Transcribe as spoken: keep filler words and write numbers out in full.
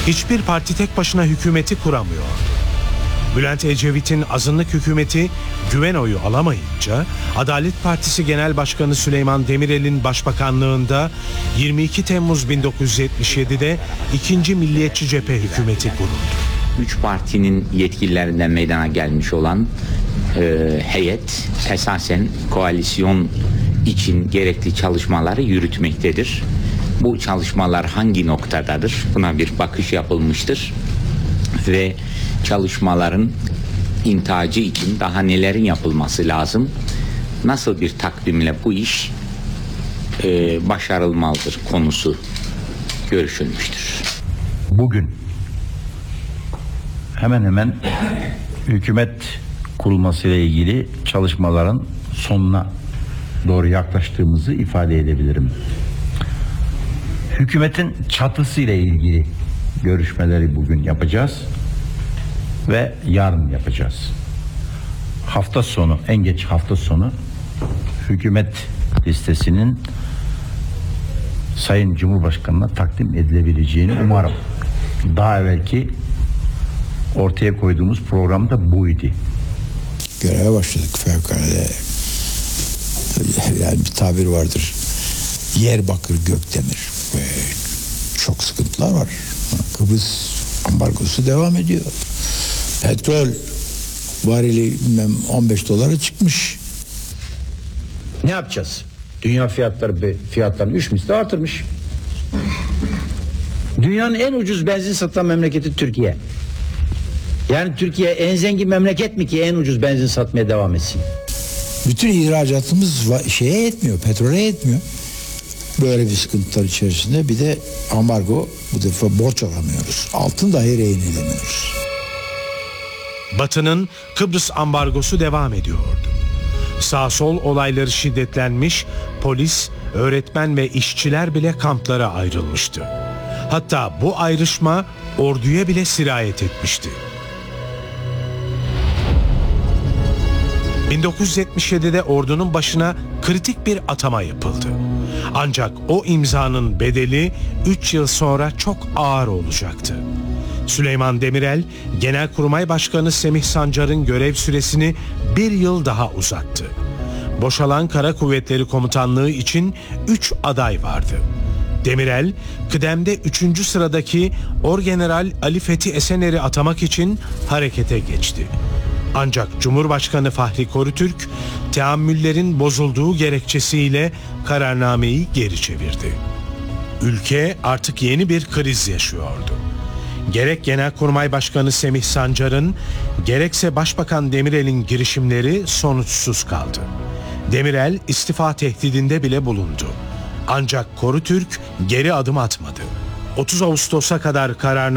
Hiçbir parti tek başına hükümeti kuramıyor. Bülent Ecevit'in azınlık hükümeti güven oyu alamayınca Adalet Partisi Genel Başkanı Süleyman Demirel'in başbakanlığında yirmi iki Temmuz bin dokuz yüz yetmiş yedi'de ikinci Milliyetçi Cephe hükümeti kuruldu. Üç partinin yetkililerinden meydana gelmiş olan e, heyet esasen koalisyon için gerekli çalışmaları yürütmektedir. Bu çalışmalar hangi noktadadır? Buna bir bakış yapılmıştır ve çalışmaların intacı için daha nelerin yapılması lazım? Nasıl bir takvimle bu iş e, başarılmalıdır konusu görüşülmüştür. Bugün hemen hemen hükümet kurulmasıyla ilgili çalışmaların sonuna doğru yaklaştığımızı ifade edebilirim. Hükümetin çatısı ile ilgili görüşmeleri bugün yapacağız ve yarın yapacağız. Hafta sonu, en geç hafta sonu hükümet listesinin Sayın Cumhurbaşkanı'na takdim edilebileceğini umarım. Daha evvelki ortaya koyduğumuz program da buydu. Göreve başladık fevkalade. Yani bir tabir vardır. Yer bakır gök demir. Ve çok sıkıntılar var. Kıbrıs ambargosu devam ediyor. Petrol varili bilmem on beş dolara çıkmış. Ne yapacağız? Dünya fiyatları fiyatlarını üç misli artırmış. Dünyanın en ucuz benzin satan memleketi Türkiye. Yani Türkiye en zengin memleket mi ki en ucuz benzin satmaya devam etsin? Bütün ihracatımız şeye yetmiyor, petrole yetmiyor. Böyle bir sıkıntılar içerisinde bir de ambargo, bu defa borç alamıyoruz. Altın dahi rehin edemiyoruz. Batı'nın Kıbrıs ambargosu devam ediyordu. Sağ sol olayları şiddetlenmiş, polis, öğretmen ve işçiler bile kamplara ayrılmıştı. Hatta bu ayrışma orduya bile sirayet etmişti. bin dokuz yüz yetmiş yedi'de ordunun başına kritik bir atama yapıldı. Ancak o imzanın bedeli üç yıl sonra çok ağır olacaktı. Süleyman Demirel, Genelkurmay Başkanı Semih Sancar'ın görev süresini bir yıl daha uzattı. Boşalan Kara Kuvvetleri Komutanlığı için üç aday vardı. Demirel, kıdemde üçüncü sıradaki Orgeneral Ali Fethi Esener'i atamak için harekete geçti. Ancak Cumhurbaşkanı Fahri Korutürk, teamüllerin bozulduğu gerekçesiyle kararnameyi geri çevirdi. Ülke artık yeni bir kriz yaşıyordu. Gerek Genelkurmay Başkanı Semih Sancar'ın, gerekse Başbakan Demirel'in girişimleri sonuçsuz kaldı. Demirel istifa tehdidinde bile bulundu. Ancak Korutürk geri adım atmadı. otuz Ağustos'a kadar kararname